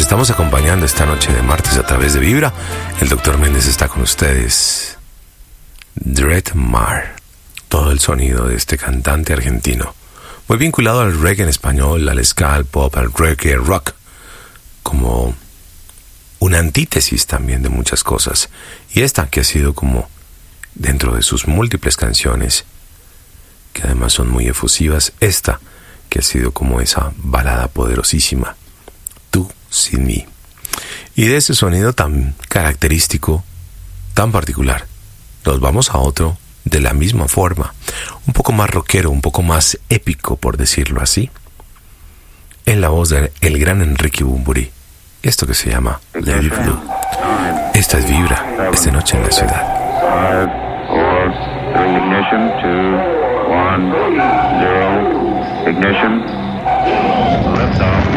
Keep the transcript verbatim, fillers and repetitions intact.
estamos acompañando esta noche de martes a través de Vibra. El doctor Méndez está con ustedes. Dred Mar, todo el sonido de este cantante argentino, muy vinculado al reggae en español, al ska, al pop, al reggae, rock, como una antítesis también de muchas cosas. Y esta que ha sido como, dentro de sus múltiples canciones, que además son muy efusivas, esta que ha sido como esa balada poderosísima, Tú sin mí. Y de ese sonido tan característico, tan particular, nos vamos a otro de la misma forma, un poco más rockero, un poco más épico, por decirlo así, en la voz del el gran Enrique Bunbury, esto que se llama Let It Blue. Esta es Vibra, esta noche en la ciudad. Five, four, three, ignition, two, one, zero, ignition, lift off.